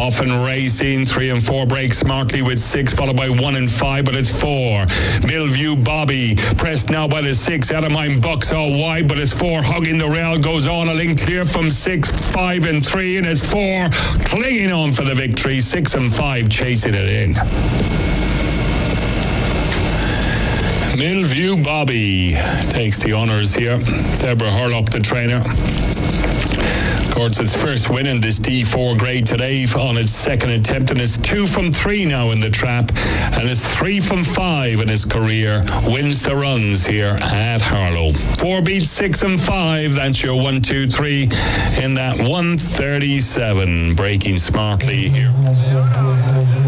Off and racing, 3 and 4 break smartly with 6, followed by 1 and 5, but it's 4. Millview Bobby, pressed now by the 6. Out of mine, Bucks all wide, but it's 4. Hugging the rail, goes on a link clear from 6, 5 and 3, and it's 4. Clinging on for the victory, 6 and 5 chasing it in. Millview Bobby takes the honours here. Deborah Hurlock, the trainer. Records its first win in this D4 grade today on its second attempt, and it's 2 from 3 now in the trap, and it's 3 from 5 in his career. Wins the runs here at Harlow. 4 beats 6 and 5. That's your 1, 2, 3 in that 137. Breaking smartly here.